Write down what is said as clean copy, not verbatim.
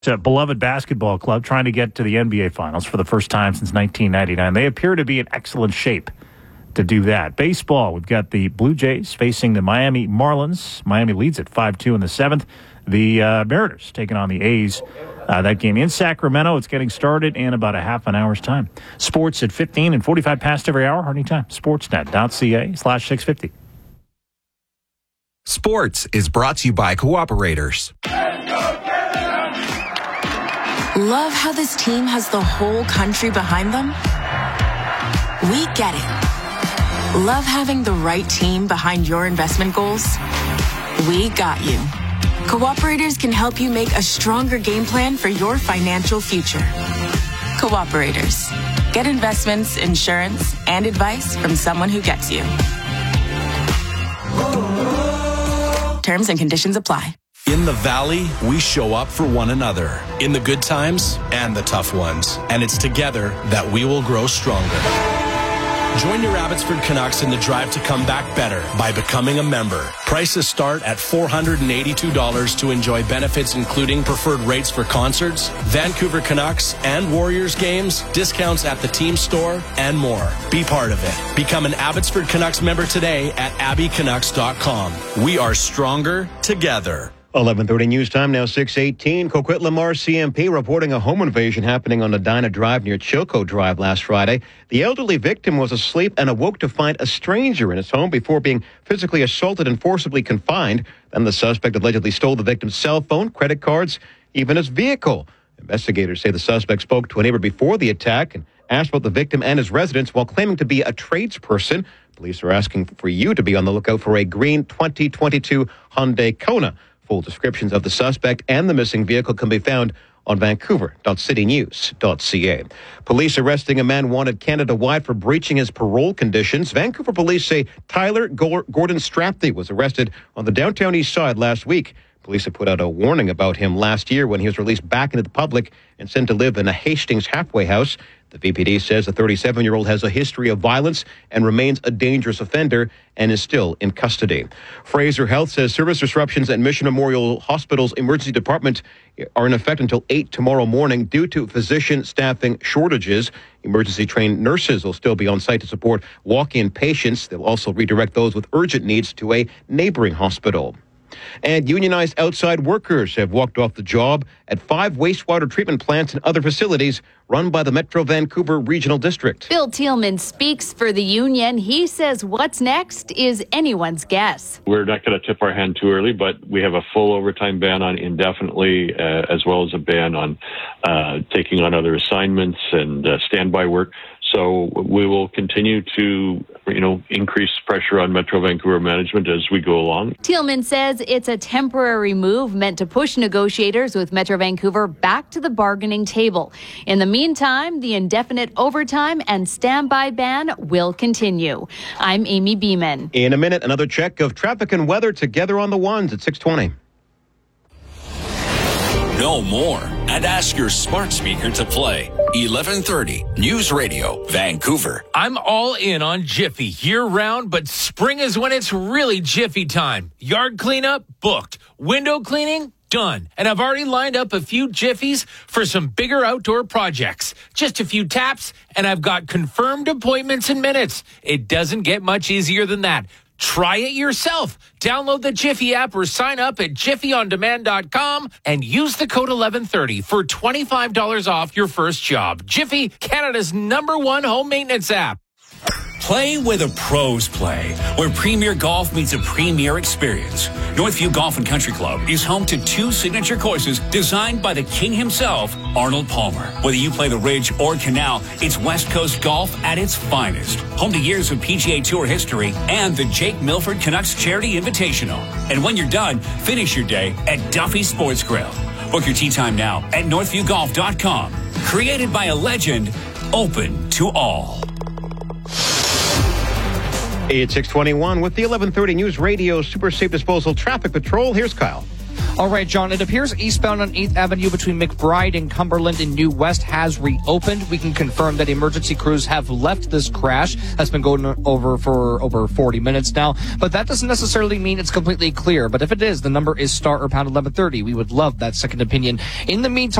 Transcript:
It's a beloved basketball club trying to get to the NBA Finals for the first time since 1999. They appear to be in excellent shape to do that. Baseball, we've got the Blue Jays facing the Miami Marlins. Miami leads at 5-2 in the seventh. The Mariners taking on the A's. That game in Sacramento. It's getting started in about a half an hour's time. Sports at 15 and 45 past every hour. Anytime. Sportsnet.ca/650. Sports is brought to you by Cooperators. Love how this team has the whole country behind them? We get it. Love having the right team behind your investment goals? We got you. Cooperators can help you make a stronger game plan for your financial future. Cooperators. Get investments, insurance, and advice from someone who gets you. Terms and conditions apply. In the Valley, we show up for one another, in the good times and the tough ones. And it's together that we will grow stronger. Join your Abbotsford Canucks in the drive to come back better by becoming a member. Prices start at $482 to enjoy benefits including preferred rates for concerts, Vancouver Canucks and Warriors games, discounts at the team store, and more. Be part of it. Become an Abbotsford Canucks member today at abbycanucks.com. We are stronger together. 11:30 news time, now 6:18. Coquitlam RCMP reporting a home invasion happening on Edina Drive near Chilco Drive last Friday. The elderly victim was asleep and awoke to find a stranger in his home before being physically assaulted and forcibly confined. Then the suspect allegedly stole the victim's cell phone, credit cards, even his vehicle. Investigators say the suspect spoke to a neighbor before the attack and asked about the victim and his residence while claiming to be a tradesperson. Police are asking for you to be on the lookout for a green 2022 Hyundai Kona. Full descriptions of the suspect and the missing vehicle can be found on vancouver.citynews.ca. Police arresting a man wanted Canada-wide for breaching his parole conditions. Vancouver police say Tyler Gordon Strapty was arrested on the downtown east side last week. Police have put out a warning about him last year when he was released back into the public and sent to live in a Hastings halfway house. The VPD says the 37-year-old has a history of violence and remains a dangerous offender and is still in custody. Fraser Health says service disruptions at Mission Memorial Hospital's emergency department are in effect until 8 tomorrow morning due to physician staffing shortages. Emergency-trained nurses will still be on site to support walk-in patients. They'll also redirect those with urgent needs to a neighboring hospital. And unionized outside workers have walked off the job at 5 wastewater treatment plants and other facilities run by the Metro Vancouver Regional District. Bill Thielman speaks for the union. He says what's next is anyone's guess. We're not going to tip our hand too early, but we have a full overtime ban on indefinitely, as well as a ban on taking on other assignments and standby work. So we will continue to, increase pressure on Metro Vancouver management as we go along. Thielman says it's a temporary move meant to push negotiators with Metro Vancouver back to the bargaining table. In the meantime, the indefinite overtime and standby ban will continue. I'm Amy Beeman. In a minute, another check of traffic and weather together on the ones at 6:20. Know more and ask your smart speaker to play 1130 News Radio, Vancouver. I'm all in on Jiffy year-round, but spring is when it's really Jiffy time. Yard cleanup? Booked. Window cleaning? Done. And I've already lined up a few Jiffies for some bigger outdoor projects. Just a few taps, and I've got confirmed appointments in minutes. It doesn't get much easier than that. Try it yourself. Download the Jiffy app or sign up at jiffyondemand.com and use the code 1130 for $25 off your first job. Jiffy, Canada's #1 home maintenance app. Play where the pros play, where Premier Golf meets a premier experience. Northview Golf and Country Club is home to 2 signature courses designed by the king himself, Arnold Palmer. Whether you play the Ridge or Canal, it's West Coast golf at its finest. Home to years of PGA Tour history and the Jake Milford Canucks Charity Invitational. And when you're done, finish your day at Duffy Sports Grill. Book your tee time now at northviewgolf.com. Created by a legend, open to all. It's 6:21 with the 1130 News Radio Super Safe Disposal Traffic Patrol. Here's Kyle. All right, John, it appears eastbound on 8th Avenue between McBride and Cumberland in New West has reopened. We can confirm that emergency crews have left this crash. That's been going over for over 40 minutes now. But that doesn't necessarily mean it's completely clear. But if it is, the number is star or pound 1130. We would love that second opinion. In the meantime,